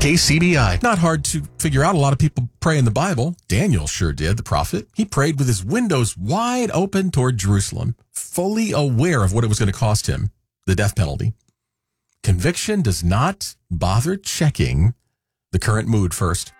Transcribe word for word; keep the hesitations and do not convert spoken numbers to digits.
K C B I. Not hard to figure out. A lot of people pray in the Bible. Daniel sure did, the prophet. He prayed with his windows wide open toward Jerusalem, fully aware of what it was going to cost him, the death penalty. Conviction does not bother checking the current mood first.